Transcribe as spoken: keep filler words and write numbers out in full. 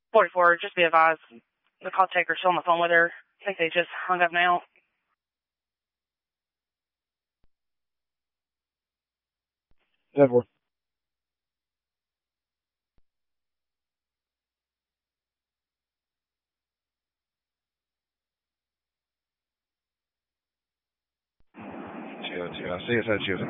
forty-four, just be advised. The call taker's still on the phone with her. I think they just hung up now. Denver. Chill, chill. I see it's at you.